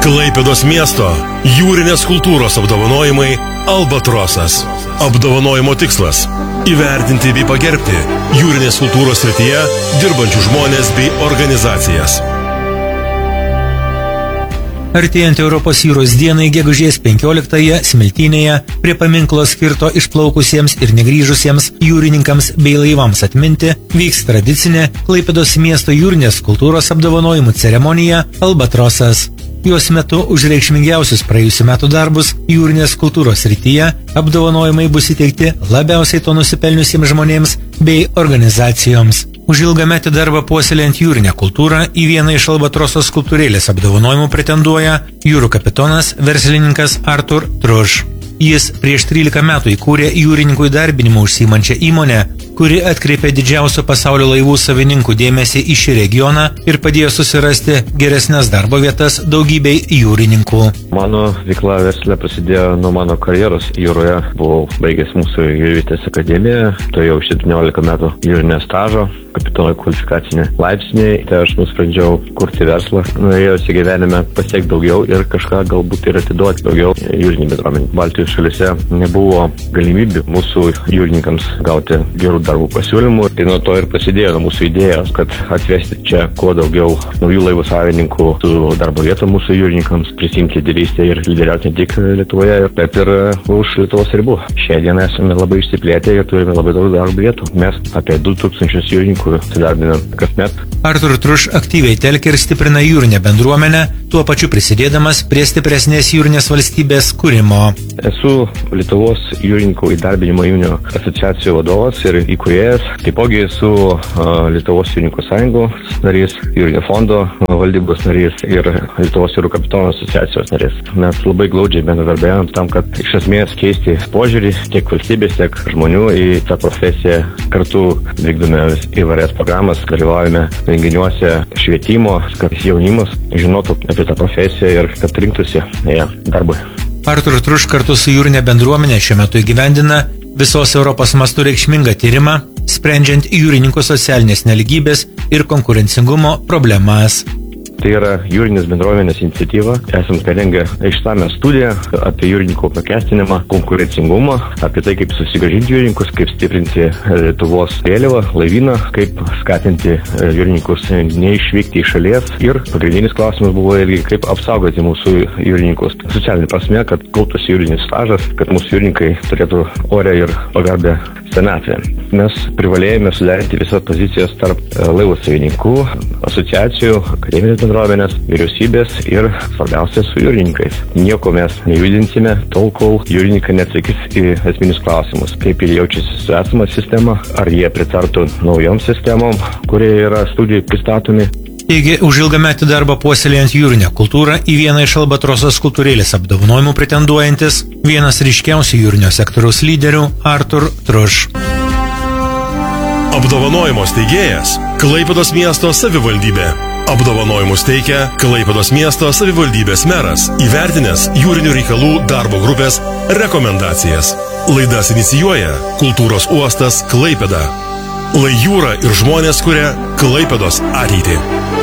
Klaipėdos miesto jūrinės kultūros apdovanojimai Albatrosas. Apdovanojimo tikslas – įvertinti bei pagerbti jūrinės kultūros srityje dirbančių žmonės bei organizacijas. Artėjant Europos jūros dienai gegužės 15-ąją Smiltynėje prie paminklo skirto išplaukusiems ir negrįžusiems jūrininkams bei laivams atminti vyks tradicinė Klaipėdos miesto jūrinės kultūros apdovanojimų ceremonija Albatrosas. Jos metu už reikšmingiausius praėjusių metų darbus jūrinės kultūros srityje apdovanojimai bus įteikti labiausiai to nusipelniusiems žmonėms bei organizacijoms. Už ilgametį darbą puoselėjant jūrinę kultūrą į vieną iš Albatrosos skulptūrėlės apdovanojimų pretenduoja jūrų kapitonas, verslininkas Artur Truš. Jis prieš 13 metų įkūrė jūrininkų įdarbinimu užsiimančią įmonę, kuri atkreipė didžiausio pasaulio laivų savininkų dėmesį į šį regioną ir padėjo susirasti geresnes darbo vietas daugybei jūrininkų. Mano veikla versle prasidėjo nuo mano karjeros jūroje. Buvau baigęs mūsų jūrvietės akademiją, turėjau 17 metų jūrinio stažo, kapitono kvalifikacinį laipsnį. Tai aš nusprendžiau kurti verslą. Norėjausi gyvenime pasiekti daugiau ir kažką galbūt ir atiduoti daugiau jūrinį bendruomenį. Baltijos šalyse nebuvo galimybių mūsų jūrininkams gauti gerų darbų pasiūlymų. Tai nuo to ir prasidėjo mūsų idėjos, kad atvesti čia kuo daugiau naujų laivų savininkų su darbo vietom mūsų jūrininkams, prisimti lyderystę ir lyderiauti ne tik Lietuvoje, bet ir už Lietuvos ribų. Šią dieną esame labai išsiplėtę ir turime labai daug darbo vietų. Mes apie 2000 jūrininkų įsidarbinam kasmet. Artur Truš aktyviai telkia ir stiprina jūrinę bendruomenę, tuo pačiu prisidėdamas prie stipresnės jūrinės valstybės kūrimo. Esu Lietuvos jūrininkų įdarbinimo įmonių asociacijų vadovas ir įkūrėjas. Taipogi esu Lietuvos jūrininkų sąjungos narys, jūrinio fondo valdybos narys ir Lietuvos jūrų kapitonų asociacijos narys. Mes labai glaudžiai bendradarbiavame tam, kad iš esmės keisti požiūrį tiek valstybės, tiek žmonių į tą profesiją. Kartu vykdome įvairias programas, dalyvaujame renginiuose švietimo, kad jaunimas žinotų apie tą profesiją ir kad rinktųsi darbui. Artur Truš kartu su jūrinė bendruomenė šiuo metu įgyvendina visos Europos mastų reikšmingą tyrimą, sprendžiant jūrininkų socialinės neligybės ir konkurencingumo problemas. Tai yra jūrinės bendruomenės iniciatyva. Esam parengę išsamią studiją apie jūrininkų apmokestinimą, konkurencingumą, apie tai, kaip susigrąžinti jūrininkus, kaip stiprinti Lietuvos vėliavą, laivyną, kaip skatinti jūrininkus neišvykti iš šalies. Ir pagrindinis klausimas buvo irgi, kaip apsaugoti mūsų jūrininkus socialinė prasme, kad kauptųsi jūrinis stažas, kad mūsų jūrininkai turėtų orę ir pagarbę senatvę. Mes privalėjome suderinti visas pozicijas tarp laivų savininkų, asociacijų, akademinės bendruomenės, vyriausybės ir svarbiausia su jūrininkais. Nieko mes nejudinsime tol, kol jūrininkai neatsakys į esminius klausimus, kaip jie jaučiasi su esama sistema, ar jie pritartų naujom sistemom, kurie yra studijai pristatomi. Taigi, už ilgametį darbą puoselėjant jūrinę kultūrą į vieną iš Albatrosos skulptūrėlės apdovanojimų pretenduojantis vienas ryškiausių jūrinio sektoriaus lyderių Artur Truš. Apdovanojimo steigėjas – Klaipėdos miesto savivaldybė. Apdovanojimus teikia Klaipėdos miesto savivaldybės meras, įvertinęs jūrinių reikalų darbo grupės rekomendacijas. Laidas inicijuoja Kultūros uostas Klaipėda. Lai jūra ir žmonės kuria Klaipėdos ateitį.